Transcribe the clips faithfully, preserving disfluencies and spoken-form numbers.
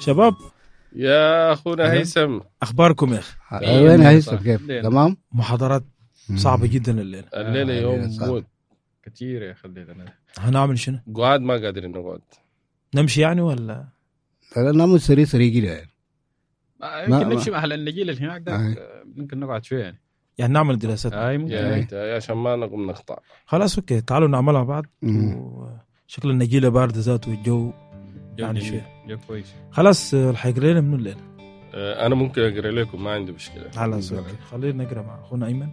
شباب يا أخونا هيثم، أخباركم يا أخي؟ وين هيثم؟ كيف تمام؟ محاضرات صعبة جدا الليلة. الليلة يوم صعب. موت كتير يا أخي. الليلة هنعمل شنو؟ قعد ما قادرين نقعد. نمشي يعني ولا؟ لا نعمل سريع سريع كده يعني. يمكن نمشي محل النجيل اللي هناك ده، ممكن نقعد شوية يعني. يعني نعمل دراسات. اي ممكن. يا ريت يا عشان ما نقوم نقطع. خلاص اوكي، تعالوا نعملها بعض. مم. وشكل النجيلة باردة ذاته والجو يعني جميل. شوية. جو كويس. خلاص الحيقرا لنا من الليلة. آه، أنا ممكن أقرأ لكم، ما عندي مشكلة. خلاص اوكي، خلينا نقرا مع أخونا أيمن.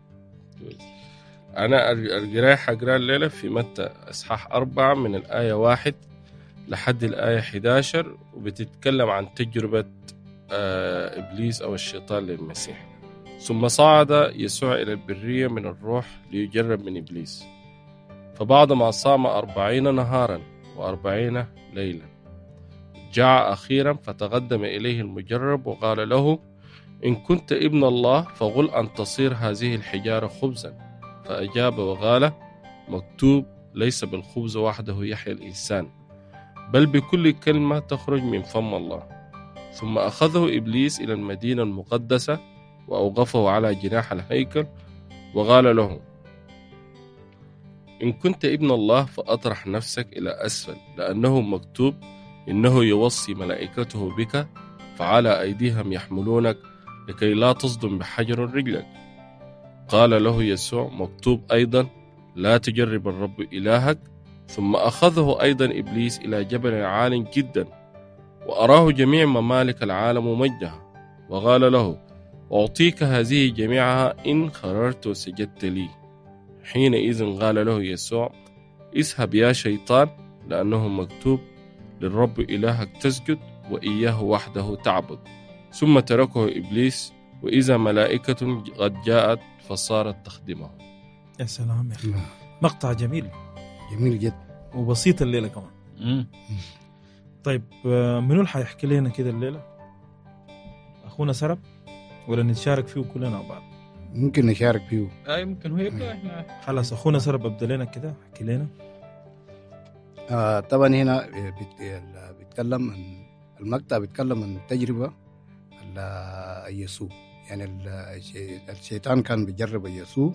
أنا القراءة حقرأ الليلة في متى إصحاح أربعة من الآية واحد لحد الآية إحدى عشر، وبتتكلم عن تجربة آه إبليس أو الشيطان للمسيح. ثم صعد يسوع إلى البرية من الروح ليجرب من إبليس. فبعدما صام أربعين نهارا وأربعين ليلا جاع أخيرا، فتقدم إليه المجرب وقال له: إن كنت ابن الله فقل أن تصير هذه الحجارة خبزا. فأجاب وقال: مكتوب: ليس بالخبز وحده يحيى الإنسان، بل بكل كلمة تخرج من فم الله. ثم أخذه إبليس إلى المدينة المقدسة وأوقفه على جناح الهيكل وقال له: إن كنت ابن الله فأطرح نفسك إلى أسفل، لأنه مكتوب: إنه يوصي ملائكته بك فعلى أيديهم يحملونك لكي لا تصدم بحجر رجلك. قال له يسوع: مكتوب أيضا: لا تجرب الرب إلهك. ثم أخذه أيضا إبليس إلى جبل عال جدا وأراه جميع ممالك العالم ومجدها، وقال له: أعطيك هذه جميعها إن خررت وسجدت لي. حينئذ قال له يسوع: اذهب يا شيطان، لأنه مكتوب: للرب إلهك تسجد وإياه وحده تعبد. ثم تركه إبليس، وإذا ملائكة قد جاءت فصارت تخدمه. يا سلام يا أخي، مقطع جميل جميل جدا وبسيط الليلة كمان. مم. طيب منو اللي حيحكي لنا كده الليلة؟ أخونا سرب ولا نتشارك فيه كلنا مع بعض؟ ممكن نشارك فيه. اي ممكن هو يبدا. احنا خلاص أخونا سرب أبدأ لنا كده، حكي لنا. آه طبعا هنا بيت- بيتكلم عن المقطع، بيتكلم عن التجربة على يسوع. يعني الشيطان كان بيجرب يسوع